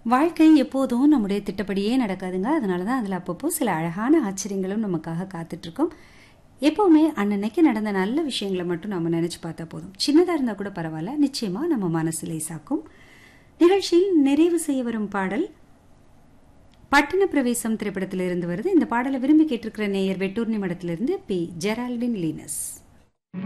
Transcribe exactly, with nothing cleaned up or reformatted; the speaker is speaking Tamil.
வாழ்க்கை எப்போதும் நம்முடைய திட்டப்படியே நடக்காதுங்க. அதனால தான் அதில் அப்பப்போ சில அழகான ஆச்சரியங்களும் நமக்காக காத்துட்ருக்கோம். எப்போவுமே அன்னன்னைக்கு நடந்த நல்ல விஷயங்களை மட்டும் நம்ம நினச்சி பார்த்தா போதும். சின்னதாக இருந்தால் கூட பரவாயில்ல, நிச்சயமாக நம்ம மனசு லேசாக்கும். நிகழ்ச்சியில் நிறைவு செய்ய வரும் பாடல் பட்டின பிரவேசம் திரைப்படத்திலிருந்து வருது. இந்த பாடலை விரும்பி கேட்டிருக்கிற நேயர் வெட்டூர்னி மடத்திலிருந்து பி ஜெரால்டின் லீனஸ்.